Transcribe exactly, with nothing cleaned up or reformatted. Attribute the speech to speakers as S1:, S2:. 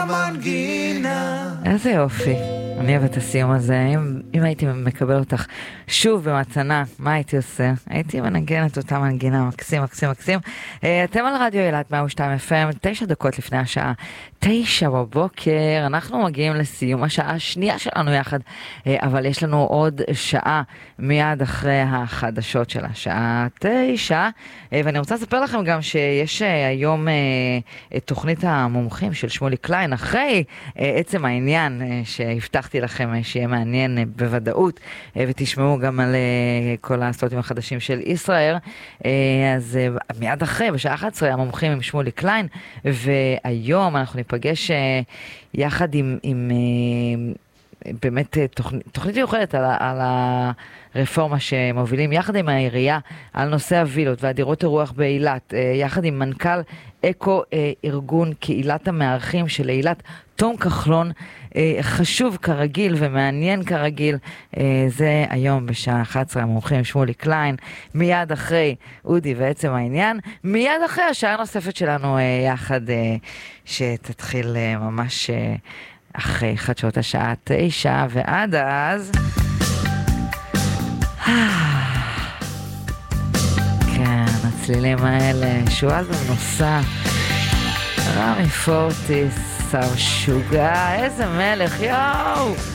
S1: איזה יופי. אני אוהבת את הסיום הזה. אם, אם הייתי מקבל אותך שוב במתנה, מה הייתי עושה? הייתי מנגנת אותה מנגינה מקסים, מקסים, מקסים. אתם על רדיו אילת מאה ושתיים אף אם, תשע דקות לפני השעה תשע בבוקר. אנחנו מגיעים לסיום השעה השנייה שלנו יחד, אבל יש לנו עוד שעה מיד אחרי החדשות של השעה תשע, ואני רוצה לספר לכם גם שיש היום את תוכנית המומחים של שמולי קליין, אחרי עצם העניין שהבטחתי לכם שיהיה מעניין בוודאות, ותשמעו גם על כל הסלוטים החדשים של ישראל. אז מיד אחרי, בשעה אחת עשרה, המומחים עם שמולי קליין, והיום אנחנו ניפגש יחד עם, עם באמת תוכנית, תוכנית מיוחדת על, על הרפורמה שמובילים יחד עם העירייה על נושא הווילות והדירות הרוח באילת, יחד עם מנכ"ל אקו ארגון קהילת המארחים של אילת, תום כחלון. חשוב כרגיל ומעניין כרגיל, זה היום בשעה אחת עשרה, המומחים שמולי קליין, מיד אחרי אודי ועצם העניין, מיד אחרי השעה הנוספת שלנו יחד, שתתחיל ממש אחרי חדשות השעה תשע, ועד אז כן, הצלילים האלה, שועל במנוסה, רמי פורטיס, שר שוגע, איזה מלך, יואו!